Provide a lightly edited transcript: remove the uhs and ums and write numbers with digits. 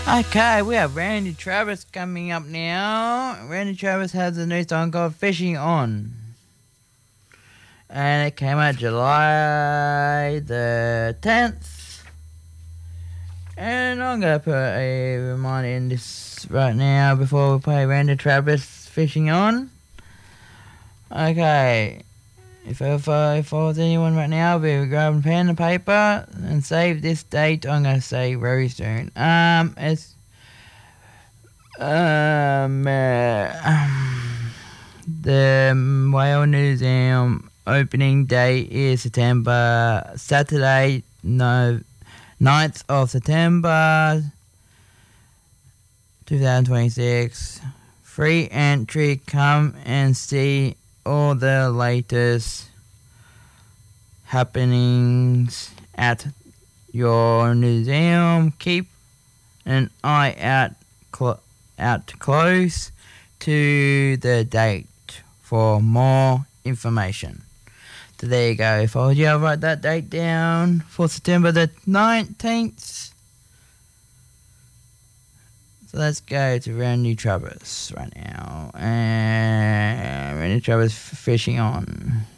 Okay, we have Randy Travis coming up now. Randy Travis has a new song called Fishing On. And it came out July the 10th. And I'm going to put a reminder in this right now before we play Randy Travis Fishing On. Okay. If I was anyone right now, I'll be grabbing pen and paper and save this date. I'm going to say very soon. It's the Whale Museum opening date is Saturday, 9th of September 2026. Free entry. Come and see all the latest happenings at your museum. Keep an eye out close to the date for more information. So there you go. If I was you, I'll write that date down for September the 19th. So let's go to Randy Travis right now. And Randy Travis Fishing On.